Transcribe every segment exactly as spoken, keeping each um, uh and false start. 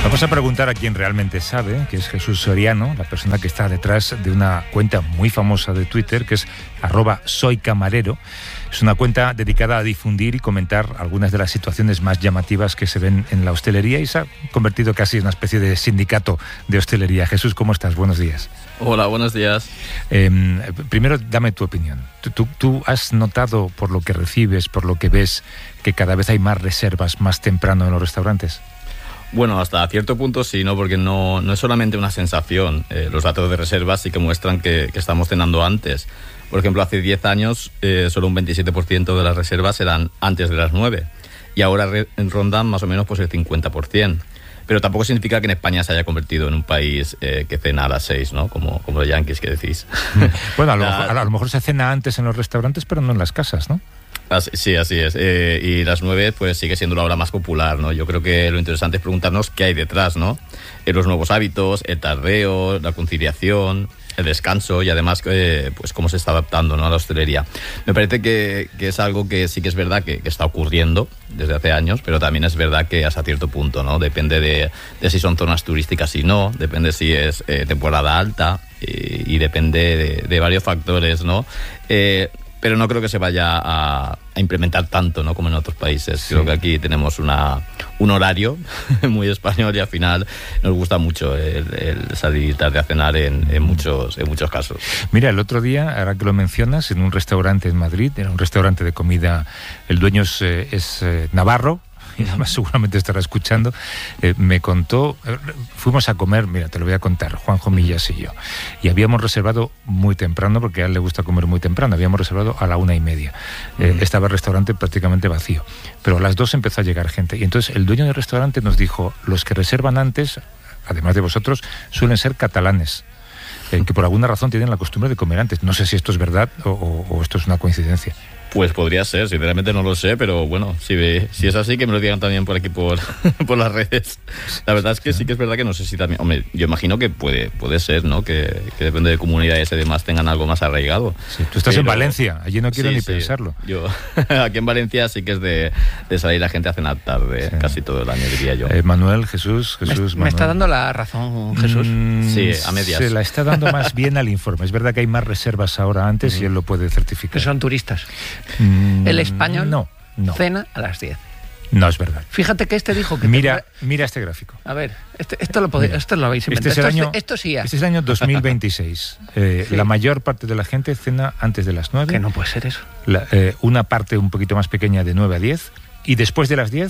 Vamos a preguntar a quien realmente sabe, que es Jesús Soriano, la persona que está detrás de una cuenta muy famosa de Twitter, que es arroba soycamarero. Es una cuenta dedicada a difundir y comentar algunas de las situaciones más llamativas que se ven en la hostelería y se ha convertido casi en una especie de sindicato de hostelería. Jesús, ¿cómo estás? Buenos días. Hola, buenos días. Eh, primero, dame tu opinión. ¿Tú, tú, ¿Tú has notado, por lo que recibes, por lo que ves, que cada vez hay más reservas más temprano en los restaurantes? Bueno, hasta cierto punto sí, ¿no? Porque no, no es solamente una sensación. Eh, los datos de reservas sí que muestran que, que estamos cenando antes. Por ejemplo, hace diez años eh, solo un veintisiete por ciento de las reservas eran antes de las nueve. Y ahora re- rondan más o menos pues, el cincuenta por ciento. Pero tampoco significa que en España se haya convertido en un país eh, que cena a las seis, ¿no? Como, como los yanquis que decís. Bueno, a lo, La... mejor, a lo mejor se cena antes en los restaurantes, pero no en las casas, ¿no? Así, sí, así es. Eh, y las nueve pues sigue siendo la hora más popular, ¿no? Yo creo que lo interesante es preguntarnos qué hay detrás, ¿no? Eh, los nuevos hábitos, el tardeo, la conciliación, el descanso y además eh, pues cómo se está adaptando, ¿no? a la hostelería. Me parece que, que es algo que sí que es verdad que, que está ocurriendo desde hace años, pero también es verdad que hasta cierto punto, ¿no? Depende de, de si son zonas turísticas y no, depende si es eh, temporada alta eh, y depende de, de varios factores, ¿no? Eh, pero no creo que se vaya a, a implementar tanto, ¿no? como en otros países. Sí. Creo que aquí tenemos una, un horario muy español y al final nos gusta mucho el, el salir tarde a cenar en, en, muchos, en muchos casos. Mira, el otro día, ahora que lo mencionas, en un restaurante en Madrid, era un restaurante de comida, el dueño es, es eh, navarro, y además seguramente estará escuchando, eh, me contó, eh, fuimos a comer, mira, te lo voy a contar, Juanjo Millas y yo, y habíamos reservado muy temprano, porque a él le gusta comer muy temprano, habíamos reservado a la una y media. Eh, uh-huh. Estaba el restaurante prácticamente vacío, pero a las dos empezó a llegar gente, y entonces el dueño del restaurante nos dijo, los que reservan antes, además de vosotros, suelen ser catalanes. Eh, que por alguna razón tienen la costumbre de comer antes. No sé si esto es verdad o, o, o esto es una coincidencia. Pues podría ser, sinceramente no lo sé, pero bueno, si, si es así, que me lo digan también por aquí por, por las redes. La verdad es que sí que es verdad que no sé si también... Hombre, yo imagino que puede, puede ser, ¿no? Que, que depende de comunidades y demás tengan algo más arraigado. Sí, tú estás pero, en Valencia, allí no quiero sí, ni sí, pensarlo. Yo, aquí en Valencia sí que es de, de salir la gente a cenar tarde, sí. casi todo el año, diría yo. Eh, Manuel, Jesús, Jesús, me, Manuel. Me está dando la razón, Jesús. Mm, sí, a medias. Se la está dando más bien al informe. Es verdad que hay más reservas ahora antes mm. y él lo puede certificar. Que son turistas. Mm. El español no, no. cena a las diez. No es verdad. Fíjate que este dijo que... Mira, te... mira este gráfico. A ver, este, esto, lo podéis, esto lo habéis inventado. Este es el esto, año, esto sí Este es el año dos mil veintiséis. Eh, sí. La mayor parte de la gente cena antes de las nueve. Que no puede ser eso. La, eh, una parte un poquito más pequeña de nueve a diez. Y después de las diez,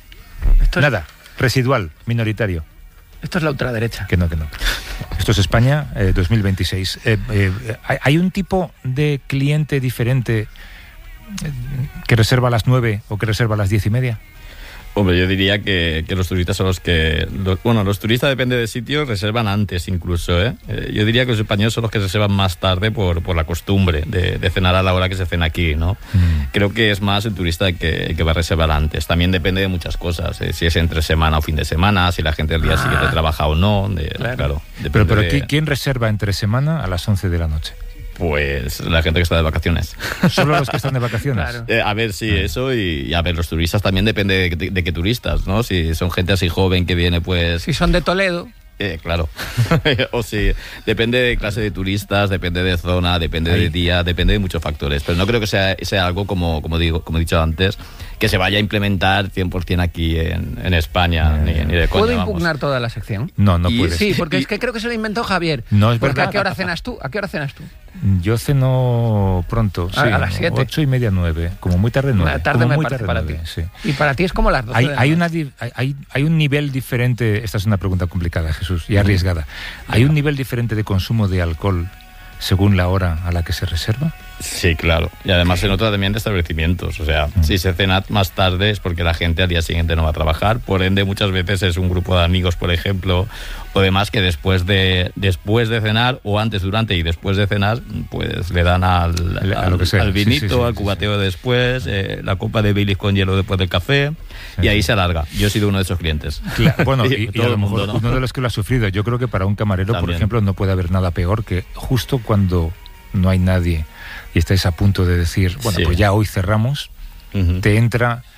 esto nada, es... residual, minoritario. Esto es la ultraderecha. Que no, que no. Esto es España eh, dos mil veintiséis. Eh, eh, ¿Hay un tipo de cliente diferente que reserva a las nueve o que reserva a las diez y media? Hombre, yo diría que, que los turistas son los que... Los, bueno, los turistas, depende de sitio, reservan antes incluso, ¿eh? Eh, yo diría que los españoles son los que reservan más tarde por, por la costumbre de, de cenar a la hora que se cena aquí, ¿no? Mm. Creo que es más el turista que, que va a reservar antes. También depende de muchas cosas, ¿eh? Si es entre semana o fin de semana, si la gente el día ah. siguiente trabaja o no. De, claro. claro pero pero de... ¿quién reserva entre semana a las once de la noche? Pues la gente que está de vacaciones. ¿Solo los que están de vacaciones? Claro. Eh, a ver, sí, ah. eso y, y a ver, los turistas también depende de, de, de qué turistas, ¿no? Si son gente así joven que viene, pues... Si son de Toledo. Eh, claro. O si depende de clase de turistas, depende de zona, depende Ahí. de día, depende de muchos factores. Pero no creo que sea, sea algo como, como digo, como he dicho antes, que se vaya a implementar cien por ciento aquí en, en España, eh, ni, ni de coña. ¿Puedo vamos. impugnar toda la sección? No, no y, puedes. Sí, porque y, es que creo que se lo inventó Javier. No es porque verdad. ¿A qué hora cenas tú? ¿A qué hora cenas tú? Yo ceno pronto, sí, a, a las siete. Ocho y media, nueve, como muy tarde nueve. Tarde como me muy parece tarde, para nueve, ti. Sí. Y para ti es como las doce hay, de la hay, noche. una, hay, hay un nivel diferente, esta es una pregunta complicada, Jesús, y arriesgada. ¿Hay un nivel diferente de consumo de alcohol según la hora a la que se reserva? Sí, claro. Y además se nota también de establecimientos. O sea, mm. si se cena más tarde es porque la gente al día siguiente no va a trabajar. Por ende, muchas veces es un grupo de amigos, por ejemplo, o demás que después de después de cenar, o antes, durante y después de cenar, pues le dan al, al, a lo que sea. al vinito, sí, sí, sí, al cubateo sí, sí. después, eh, la copa de Baileys con hielo después del café, sí, y ahí sí. se alarga. Yo he sido uno de esos clientes. Claro, bueno, y, y, todo y a lo el mundo, mejor ¿no? uno de los que lo ha sufrido. Yo creo que para un camarero, también. Por ejemplo, no puede haber nada peor que justo cuando no hay nadie y estáis a punto de decir, bueno, sí. pues ya hoy cerramos, uh-huh. te entra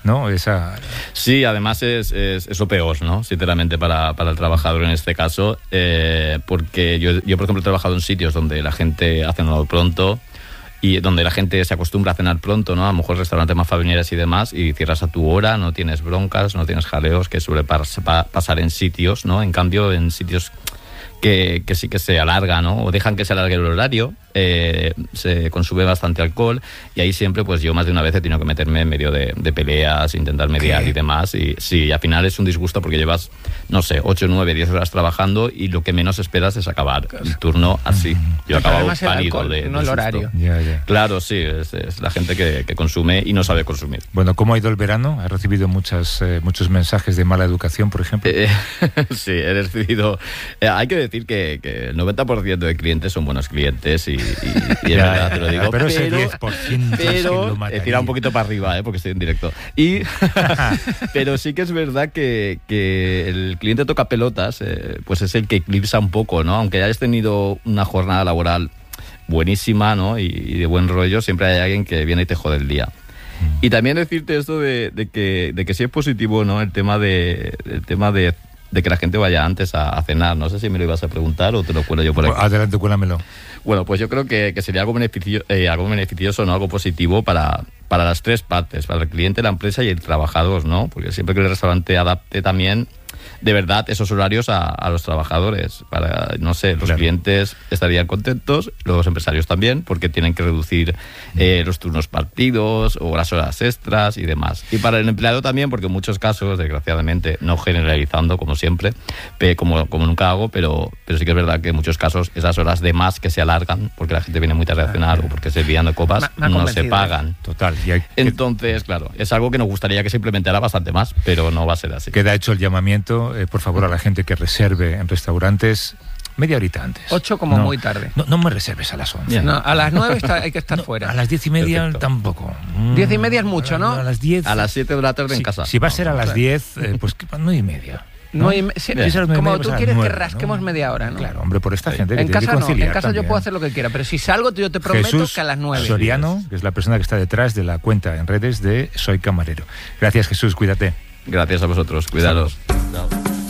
¿no? Esa... Sí, además es, es, es lo peor, ¿no? Sinceramente, para, para el trabajador en este caso, eh, porque yo, yo, por ejemplo, he trabajado en sitios donde la gente ha cenado pronto y donde la gente se acostumbra a cenar pronto, ¿no? A lo mejor restaurantes más familiares y demás, y cierras a tu hora, no tienes broncas, no tienes jaleos, que suele pas, pa, pasar en sitios, ¿no? En cambio, en sitios que, que sí que se alarga, ¿no? O dejan que se alargue el horario, eh, se consume bastante alcohol, y ahí siempre, pues yo más de una vez he tenido que meterme en medio de, de peleas, intentar mediar ¿Qué? y demás, y sí, al final es un disgusto porque llevas, no sé, ocho, nueve, diez horas trabajando y lo que menos esperas es acabar el turno así. Yo he acabado pálido alcohol, de, no de el horario. Ya, ya. Claro, sí, es, es la gente que, que consume y no sabe consumir. Bueno, ¿cómo ha ido el verano? ¿Has recibido muchas, eh, muchos mensajes de mala educación, por ejemplo? Eh, sí, he recibido... Eh, hay que decir que, que el noventa por ciento de clientes son buenos clientes y, y, y es Ya, verdad, ya, te lo ya, digo. pero ese diez por ciento es que pero lo he mataría. tirado un poquito para arriba, ¿eh? Porque estoy en directo. Y, pero sí que es verdad que, que el cliente toca pelotas, eh, pues es el que eclipsa un poco, ¿no? Aunque hayas tenido una jornada laboral buenísima, ¿no? Y, y de buen rollo, siempre hay alguien que viene y te jode el día. Y también decirte esto de, de que de que sí es positivo, ¿no? El tema de el tema de, de que la gente vaya antes a, a cenar. No sé si me lo ibas a preguntar o te lo cuelo yo por aquí. Adelante, cuélamelo. Bueno, pues yo creo que, que sería algo, beneficio, eh, algo beneficioso, ¿no? Algo positivo para, para las tres partes, para el cliente, la empresa y el trabajador, ¿no? Porque siempre que el restaurante adapte también de verdad esos horarios a, a los trabajadores. Para, no sé, los claro. clientes estarían contentos, los empresarios también, porque tienen que reducir eh, los turnos partidos o las horas extras y demás. Y para el empleado también, porque en muchos casos, desgraciadamente, no generalizando como siempre, pe, como, como nunca hago, pero, pero sí que es verdad que en muchos casos esas horas de más que se alargan, porque la gente viene muy tarde a cenar o porque se lían de copas, me, me no se pagan. Total. Y hay... Entonces, claro, es algo que nos gustaría que se implementara bastante más, pero no va a ser así. Queda hecho el llamamiento, eh, por favor, a la gente que reserve en restaurantes media horita antes. Ocho como no, muy tarde. No, no me reserves a las once. No, a las nueve está, hay que estar no, fuera. A las diez y media Perfecto. tampoco. Diez y media es mucho, ¿no? A las diez. A las siete de la tarde sí, en casa. Si va a ser a las claro. diez, eh, pues nueve y media. ¿No? No, y me, sí, sí, como tú quieres nueve, que rasquemos ¿no? media hora, ¿no? Claro, hombre, por esta gente. En que casa tiene que no, en casa también. yo puedo hacer lo que quiera, pero si salgo yo te prometo Jesús que a las nueve. Soriano, que es la persona que está detrás de la cuenta en redes de Soy Camarero. Gracias, Jesús, cuídate. Gracias a vosotros, cuidaros. Chao.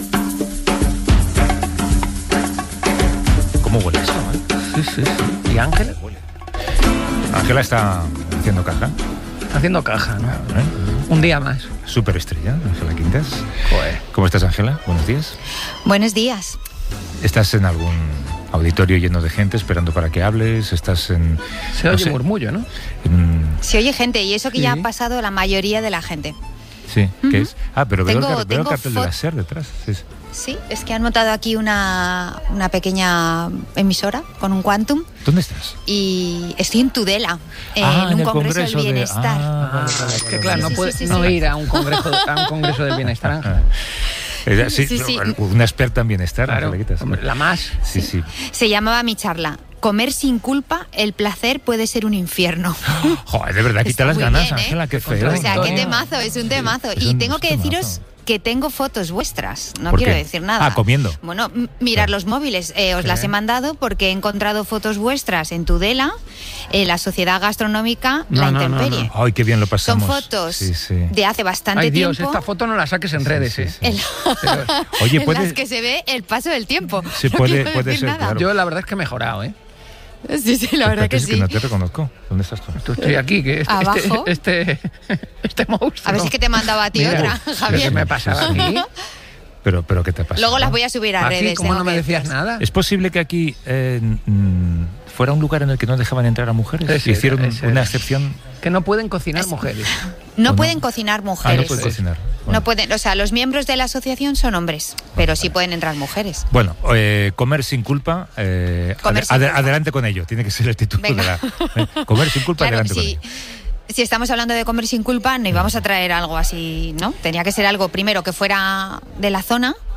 ¿Cómo huele esto, eh? Sí, sí, sí. ¿Y Ángela? Ángela está haciendo caja. Está haciendo caja, ¿no? ¿Eh? Un día más. Superestrella, Ángela Quintas. Joder. ¿Cómo estás, Ángela? Buenos días. Buenos días. ¿Estás en algún auditorio lleno de gente esperando para que hables? ¿Estás en...? Se no oye sé, murmullo, ¿no? En... Se oye gente, y eso que Sí. ya ha pasado la mayoría de la gente. Sí, ¿qué Ujú. es? Ah, pero veo, Tengo- el, car- veo el tengo cartel de fo- la SER detrás. Sí, sí. Sí, es que han montado aquí una, una pequeña emisora con un Quantum ¿Dónde estás? y estoy en Tudela, eh, Ah, en un el congreso, congreso del de- bienestar. Ah, Ah, vale, vale, es que vale, claro, vale. no Sí, puede sí, sí, no sí. ir a un congreso, a un congreso del bienestar, Ángela. Eh, sí, Sí, sí. una experta en bienestar, Claro, Ángela Quitas. hombre, la más. Sí, sí. Se llamaba mi charla Comer sin culpa, el placer puede ser un infierno. Joder, de verdad, quita Está las muy ganas, bien, ¿eh? Ángela, qué feo. Pero O sea, qué Antonio. temazo, es un temazo. Es Y un- tengo es que un deciros temazo. que tengo fotos vuestras. No ¿Por quiero qué? decir nada. Ah, comiendo. Bueno, m- mirar los móviles. Eh, os Sí. las he mandado porque he encontrado fotos vuestras en Tudela, en la Sociedad Gastronómica No, La no, no, Intemperie. Ay, qué bien lo Son pasamos. fotos Sí, sí. de hace bastante Ay, Dios, tiempo esta foto no la saques en redes, Sí, ¿eh? sí, en, Oye, en puede- las que se ve el paso del tiempo. Sí, No puede- quiero puede decir ser, nada. claro. Yo la verdad es que he mejorado, ¿eh? Sí, sí, la verdad que Es sí. que no te reconozco. ¿Dónde estás tú? Tú estoy aquí, que este, Abajo. este, este, este monstruo. A ver si es que te mandaba a ti Mira, otra, ¿pero Javier. ¿Qué me pasaba aquí? Pero, pero ¿qué te pasa? Luego las voy a subir a Aquí, redes. ¿cómo tengo no me que decías deciros. nada? ¿Es posible que aquí eh, mm, fuera un lugar en el que no dejaban entrar a mujeres? Ese era, Hicieron ese una era. excepción. Que no pueden cocinar Es- mujeres. No ¿O no? pueden cocinar Ah, no mujeres. puede cocinar. No Bueno. pueden, o sea, los miembros de la asociación son hombres, pero sí pueden entrar mujeres. Bueno, eh, comer sin culpa. eh, Comer ade- sin ade- culpa. Adelante con ello. Tiene que ser el título Venga. de la. eh, comer sin culpa, Claro, adelante con si, ello. si estamos hablando de comer sin culpa, no íbamos a traer algo así, ¿no? Tenía que ser algo primero que fuera de la zona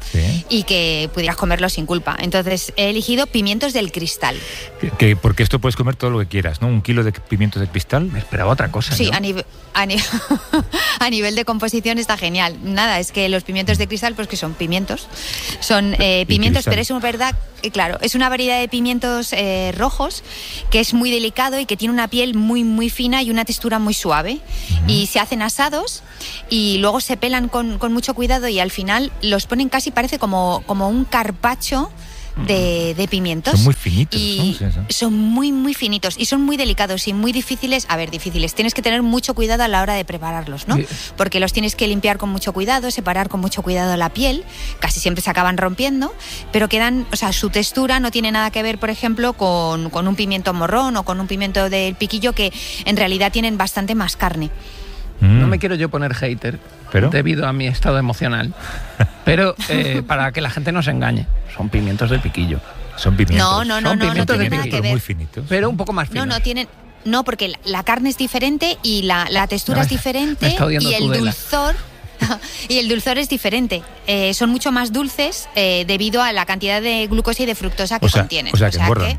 Sí. y que pudieras comerlo sin culpa. Entonces he elegido pimientos del cristal. Que, que- porque esto puedes comer todo lo que quieras, ¿no? Un kilo de pimientos de cristal. Me esperaba otra cosa. Sí, ¿no? a, nive- a, ni- a nivel de composición está genial. Nada, es que los pimientos de cristal, pues que son pimientos. Son eh, Y pimientos, cristal. pero es una verdad, eh, claro, es una variedad de pimientos eh, rojos que es muy delicado y que tiene una piel muy, muy fina y una textura muy suave. Y se hacen asados y luego se pelan con, con mucho cuidado y al final los ponen casi, parece como, como un carpaccio de, de pimientos. Son muy finitos, Y ¿no? Sí, sí. son muy, muy finitos y son muy delicados y muy difíciles. A ver, difíciles. Tienes que tener mucho cuidado a la hora de prepararlos, ¿no? Sí. Porque los tienes que limpiar con mucho cuidado, separar con mucho cuidado la piel. Casi siempre se acaban rompiendo, pero quedan, o sea, su textura no tiene nada que ver, por ejemplo, con, con un pimiento morrón o con un pimiento del piquillo que en realidad tienen bastante más carne. Mm. No me quiero yo poner hater, ¿Pero? debido a mi estado emocional. Pero eh, para que la gente no se engañe, son pimientos del piquillo. Son pimientos. No, no, no, Son no, no pimientos tiene de nada piquillo, que ver. muy finitos. Pero un poco más No, finos. no tienen. No, porque la, la carne es diferente y la, la textura Me- es me diferente está odiando y el Tudela. dulzor. Y el dulzor es diferente. Eh, son mucho más dulces eh, debido a la cantidad de glucosa y de fructosa que O sea- contienen. o sea, que engordan.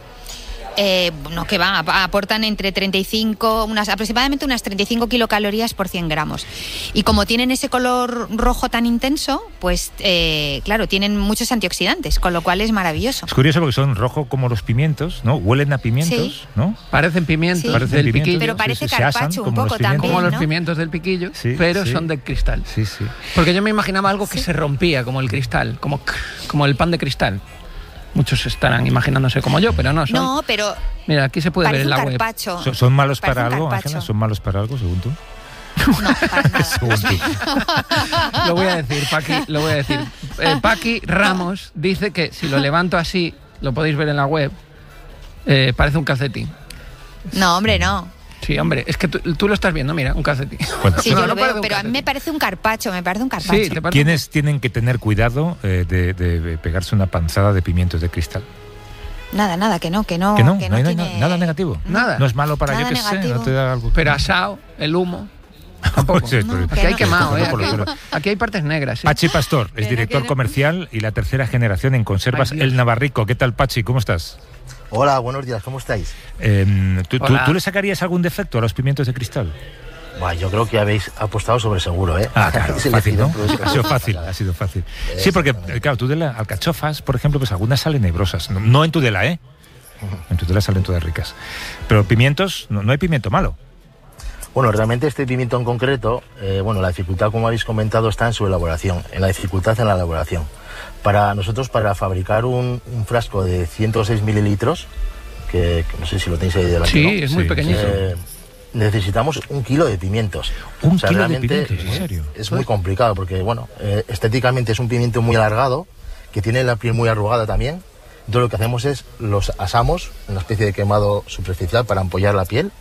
eh, no, que va, ap- aportan entre treinta y cinco, unas, aproximadamente unas treinta y cinco kilocalorías por cien gramos. Y como tienen ese color rojo tan intenso, pues eh, claro, tienen muchos antioxidantes, con lo cual es maravilloso. Es curioso porque son rojo como los pimientos, ¿no? Huelen a pimientos, Sí. ¿no? Parecen pimientos Sí. Parecen del pimientos, piquillo. Pero sí, parece sí, se asan carpaccio un como los poco pimientos. también, como los ¿no? pimientos del piquillo, Sí, pero sí. son de cristal. Sí, sí. Porque yo me imaginaba algo que Sí. se rompía, como el cristal, como, como el pan de cristal. Muchos estarán imaginándose como yo, pero no. Son, No, pero Mira, aquí se puede ver parece en un la web. carpaccio. ¿Son, son malos Parece para un algo, carpaccio. Ángela? ¿Son malos para algo, según tú? No, para nada. Según tú. Lo voy a decir, Paqui, lo voy a decir. Eh, Paqui Ramos dice que si lo levanto así, lo podéis ver en la web, eh, parece un calcetín. No, hombre, no. Sí, hombre, es que tú, tú lo estás viendo, mira, un calcetín. Bueno, Sí, No, yo no lo parece veo, un pero a mí calcetín. me parece un carpacho, me parece un carpacho. Sí, te parece. ¿Quiénes tienen que tener cuidado eh, de, de pegarse una panzada de pimientos de cristal? Nada, nada, que no, que no. ¿Que no? que ¿No hay na- tiene- nada negativo? Nada. ¿No es malo para Nada yo que sé? negativo. ¿No te da algo? Pero asado, el humo, tampoco. Sí, pero- Aquí hay no. quemado, ¿eh? Por lo- Aquí, por lo- aquí hay partes negras. ¿eh? Pachi Pastor es Que no, director que no. comercial y la tercera generación en conservas Ay, Dios. El Navarrico. ¿Qué tal, Pachi? ¿Cómo estás? Hola, buenos días, ¿cómo estáis? Eh, ¿tú, tú- Hola. tú le sacarías algún defecto a los pimientos de cristal? Buah, yo creo que habéis apostado sobre seguro, ¿eh? Ah, claro, Habéis fácil, elegido ¿no? un producto Ha sido que- fácil, ha sido fácil. Sí, porque, eh, claro, Tudela, alcachofas, por ejemplo, pues algunas salen nebrosas. No, no en Tudela, ¿eh? En Tudela salen todas ricas. Pero pimientos, no, no hay pimiento malo. Bueno, realmente este pimiento en concreto, eh, bueno, la dificultad, como habéis comentado, está en su elaboración, en la dificultad en la elaboración. Para nosotros, para fabricar un, un frasco de ciento seis mililitros, que, que no sé si lo tenéis ahí delante, Sí, ¿no? es muy Sí, pequeñito. Eh, necesitamos un kilo de pimientos. Un kilo de realmente pimientos, ¿en es muy- serio? Es muy complicado porque, bueno, eh, estéticamente es un pimiento muy alargado, que tiene la piel muy arrugada también. Entonces lo que hacemos es los asamos, una especie de quemado superficial para ampollar la piel.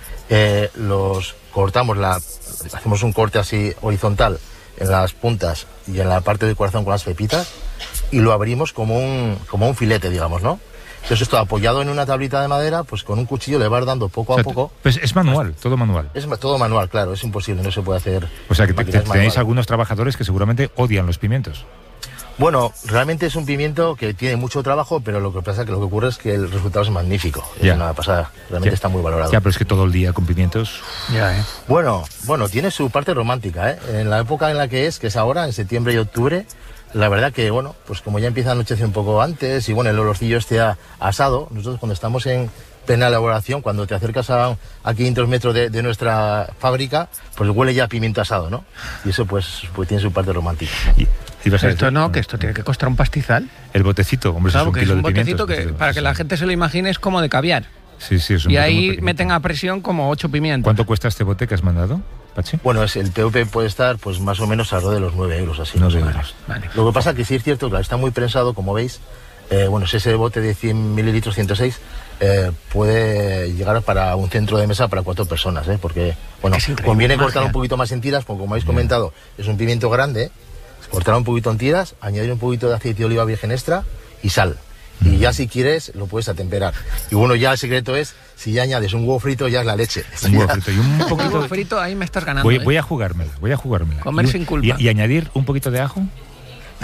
Eh, los cortamos, la, hacemos un corte así horizontal en las puntas y en la parte del corazón con las pepitas y lo abrimos como un, como un filete, digamos, ¿no? Entonces esto apoyado en una tablita de madera, pues con un cuchillo le vas dando poco O sea, a poco. pues es manual, todo manual. Es ma- todo manual, claro, es imposible, no se puede hacer. O sea, que en te- máquinas te- tenéis manuales. algunos trabajadores que seguramente odian los pimientos. Bueno, realmente es un pimiento que tiene mucho trabajo, pero lo que pasa es que lo que ocurre es que el resultado es magnífico. Ya. Es una pasada, realmente Ya. está muy valorado. Ya, pero es que todo el día con pimientos... Ya, ¿eh? Bueno, bueno, tiene su parte romántica, ¿eh? En la época en la que es, que es ahora, en septiembre y octubre, la verdad que, bueno, pues como ya empieza a anochecer un poco antes y bueno, el olorcillo este a- asado, nosotros cuando estamos en plena elaboración, cuando te acercas a, a quinientos metros de, de nuestra fábrica, pues huele ya a pimiento asado, ¿no? Y eso pues, pues tiene su parte romántica. Y, y vas a Esto decir- no, que esto tiene que costar un pastizal. El botecito, hombre, eso Claro, es un que es kilo un de pimientos. botecito que, para que la gente se lo imagine, es como de caviar. Sí, sí, es un Y bote muy ahí pequeñito. meten a presión como ocho pimientos. ¿Cuánto cuesta este bote que has mandado, Pachi? Bueno, es, el P V P puede estar pues más o menos alrededor de los nueve euros, así. Nueve más o euros. menos. Vale. Lo que pasa que sí es cierto, claro, está muy prensado, como veis. Eh, bueno, si ese bote de cien mililitros, ciento seis, eh, puede llegar para un centro de mesa para cuatro personas, ¿eh? Porque, bueno, Es increíble, conviene magia. cortar un poquito más en tiras, porque como habéis comentado, es un pimiento grande, cortar un poquito en tiras, añadir un poquito de aceite de oliva virgen extra y sal. Y ya si quieres, lo puedes atemperar. Y bueno, ya el secreto es, si ya añades un huevo frito, ya es la leche. Un huevo frito y un Un poquito... huevo frito, ahí me estás ganando. Voy, ¿eh? voy a jugármela, voy a jugármela. Comer Y- sin culpa. Y, y añadir un poquito de ajo.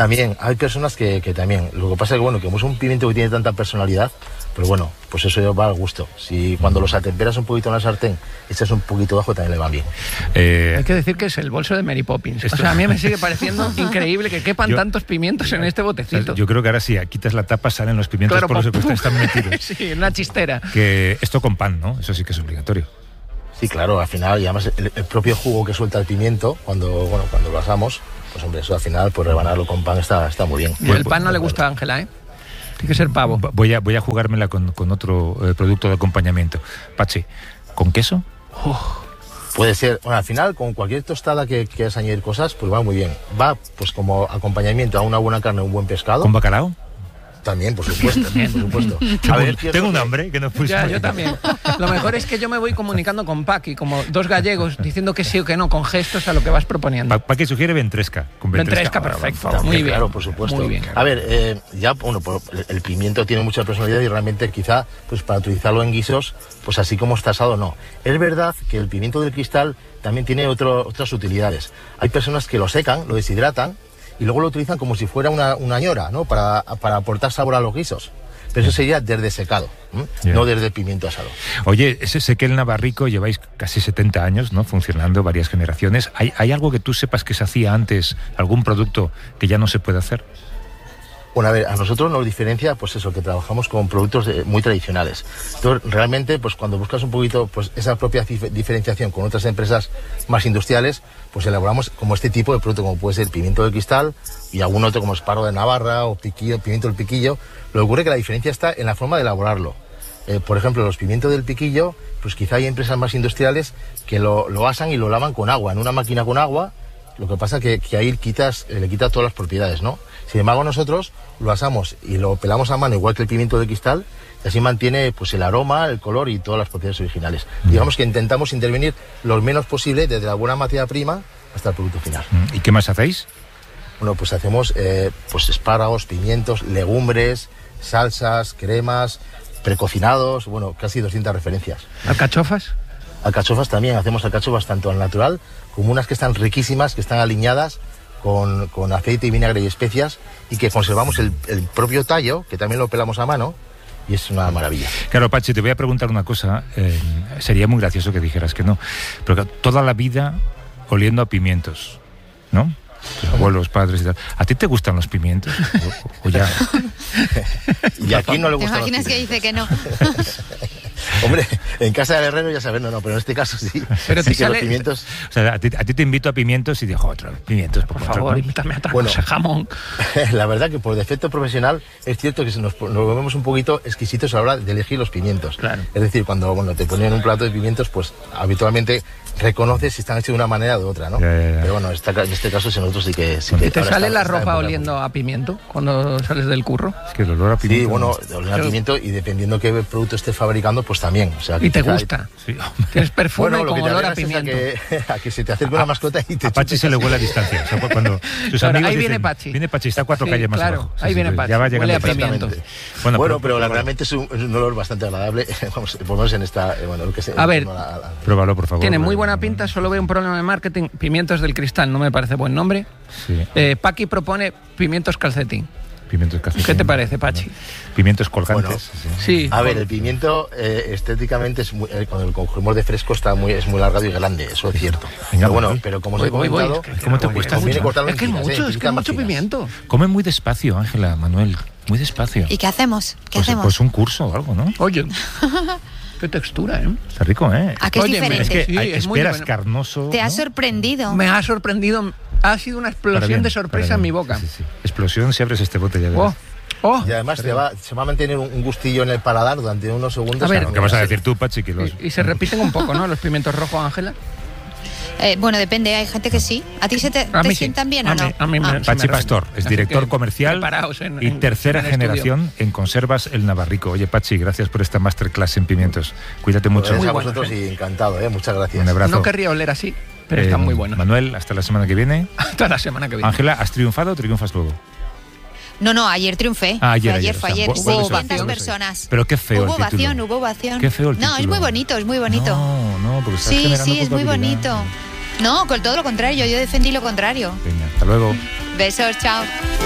También hay personas que, que también, lo que pasa es que bueno, que como es un pimiento que tiene tanta personalidad, pero bueno, pues eso va al gusto. Si cuando los atemperas un poquito en la sartén, echas un poquito de ajo, también le va bien. Eh, Hay que decir que es el bolso de Mary Poppins. Esto... O sea, a mí me sigue pareciendo increíble que quepan yo, tantos pimientos en este botecito. Yo creo que ahora sí, quitas la tapa, salen los pimientos, claro, por los que están metidos. Sí, en una chistera. Que esto con pan, ¿no? Eso sí que es obligatorio. Sí, claro, al final, y además el, el propio jugo que suelta el pimiento, cuando, bueno, cuando lo asamos, pues hombre, eso al final, pues rebanarlo con pan está, está muy bien. Y el pan no le gusta a Ángela, ¿eh? Tiene que ser pavo. Voy a, voy a jugármela con, con otro eh, producto de acompañamiento. Pachi, ¿con queso? Oh. Puede ser, bueno, al final, con cualquier tostada que quieras añadir cosas, pues va muy bien. Va, pues como acompañamiento a una buena carne, un buen pescado. ¿Con bacalao? También, por supuesto, por supuesto. A ver, tengo un hambre que no puse. Ya, yo también. Lo mejor es que yo me voy comunicando con Paqui, como dos gallegos, diciendo que sí o que no, con gestos a lo que vas proponiendo. Pa Paqui sugiere ventresca. Con ventresca, ventresca perfecto. También, muy bien. Claro, por supuesto. Muy bien. A ver, eh, ya, bueno, el pimiento tiene mucha personalidad y realmente quizá, pues para utilizarlo en guisos, pues así como está asado, no. Es verdad que el pimiento del cristal también tiene otro, otras utilidades. Hay personas que lo secan, lo deshidratan, y luego lo utilizan como si fuera una, una ñora, ¿no? Para, para aportar sabor a los guisos. Pero eso sería desde secado, ¿eh? Yeah. No desde pimiento asado. Oye, ese sé que el Navarrico lleváis casi setenta años, ¿no? Funcionando, varias generaciones. ¿Hay, ¿Hay algo que tú sepas que se hacía antes, algún producto que ya no se puede hacer? Bueno, a ver, a nosotros nos diferencia, pues eso, que trabajamos con productos de, muy tradicionales. Entonces, realmente, pues cuando buscas un poquito, pues esa propia diferenciación con otras empresas más industriales, pues elaboramos como este tipo de producto, como puede ser pimiento de cristal y algún otro como esparro de Navarra o piquillo, pimiento del piquillo. Lo que ocurre es que la diferencia está en la forma de elaborarlo. Eh, por ejemplo, los pimientos del piquillo, pues quizá hay empresas más industriales que lo, lo asan y lo lavan con agua, en una máquina con agua. Lo que pasa que, que ahí quitas, le quitas todas las propiedades, ¿no? Sin embargo, nosotros lo asamos y lo pelamos a mano, igual que el pimiento de cristal, y así mantiene pues el aroma, el color y todas las propiedades originales. Mm. Digamos que intentamos intervenir lo menos posible desde la buena materia prima hasta el producto final. ¿Y qué más hacéis? Bueno, pues hacemos eh, pues espárragos, pimientos, legumbres, salsas, cremas, precocinados, bueno, casi doscientas referencias. ¿Alcachofas? Alcachofas también, hacemos alcachofas tanto al natural como unas que están riquísimas, que están aliñadas con, con aceite y vinagre y especias y que conservamos el, el propio tallo, que también lo pelamos a mano y es una maravilla. Claro, Pachi, te voy a preguntar una cosa, eh, sería muy gracioso que dijeras que no, pero que toda la vida oliendo a pimientos, ¿no? Tus abuelos, padres y tal. ¿A ti te gustan los pimientos? ¿O, o ya? Y aquí no le gustan. ¿Te imaginas que dice que no? Hombre, en casa del herrero ya sabes, no, no, pero en este caso sí. Pero sí te sale... los pimientos... O sea, a ti, a ti te invito a pimientos y digo, otro, pimientos, por, por favor, invítame a otra bueno, cosa, jamón. La verdad que por defecto profesional es cierto que nos, nos volvemos un poquito exquisitos a la hora de elegir los pimientos. Claro. Es decir, cuando bueno, te ponen un plato de pimientos, pues habitualmente reconoces si están hechos de una manera o de otra, ¿no? Ya, ya, ya. Pero bueno, esta, en este caso nosotros sí que... Sí ¿Y que te sale está, la está ropa oliendo a pimiento cuando sales del curro? Es que el olor a pimiento... Sí, bueno, olor a pimiento y dependiendo qué producto esté fabricando, pues también. O sea, ¿Y te gusta? Sí. Tienes perfume bueno, con olor a pimiento. A que, a que se te acerque una mascota y te... A Pachi se le huele a distancia. O sea, cuando sus claro, amigos ahí viene dicen, Pachi. Viene Pachi, está a cuatro sí, calles más claro, abajo. Sí, ahí sí, viene sí, Pachi. Ya va llegando Huele a pimiento. Bueno, bueno, pero, pero la, realmente es un, es un olor bastante agradable. Vamos, por lo menos en esta... Bueno, lo que se, a ver, la, la... pruébalo, por favor. Tiene muy buena pinta, solo veo un problema de marketing. Pimientos del cristal, no me parece buen nombre. Sí. Eh, Paqui propone pimientos calcetín. Pimientos calcetín. ¿Qué te parece, Pachi? Pimientos colgantes. Bueno, sí. A ver, el pimiento eh, estéticamente es muy, eh, cuando el cogemos de fresco está muy, es muy largado y grande, eso es cierto. Venga, pero bueno, voy. pero como voy, os he comentado, voy, voy. ¿Cómo te cuesta? conviene cortarlo Es que es en tiras, mucho, eh, es que es mucho finas. pimiento. Come muy despacio, Ángela, Manuel. Muy despacio. ¿Y qué hacemos? ¿Qué pues, hacemos? Pues un curso o algo, ¿no? Oye, qué textura, ¿eh? Está rico, ¿eh? ¿A qué es Oye, diferente? Es que Sí, hay, es muy esperas bueno. carnoso. Te ha ¿no? sorprendido. Me ha sorprendido. Ha sido una Para explosión bien, de sorpresa para en mi bien. boca. Sí, sí. Explosión si abres este bote ya verás. Oh, oh. Y además te va, se va a mantener un, un gustillo en el paladar durante unos segundos. A ver, ¿Qué vas a decir tú, Pachi? Que los... Y, y se repiten un poco, ¿no? Los pimientos rojos, Ángela. Eh, bueno, depende, hay gente que sí. ¿A ti se te, A te mí sí. sientan bien A o no? mí- a mí me- Ah. Pachi me Pastor es Así director que comercial preparaos en- y en- tercera en el generación en Conservas El Navarrico. Oye, Pachi, gracias por esta masterclass en pimientos. Cuídate mucho. Pues Muy a buenos, vosotros y encantado, ¿eh? Muchas gracias. Un abrazo. No querría oler así, pero Eh, están muy buenos. Manuel, hasta la semana que viene. Hasta la semana que viene. Ángela, ¿has triunfado o triunfas luego? No, no, ayer triunfé. Ah, ayer, fue ayer, ayer, fue o sea, ayer. vu- Hubo vuelves a- doscientas vuelves a- personas. Pero qué feo Hubo el título. ovación, hubo ovación. Qué feo el No, es título. muy bonito, es muy bonito. No, no, porque estás Sí, generando sí, es muy culpabilidad. bonito. No, con todo lo contrario, yo defendí lo contrario. Venga, hasta luego. Besos, chao.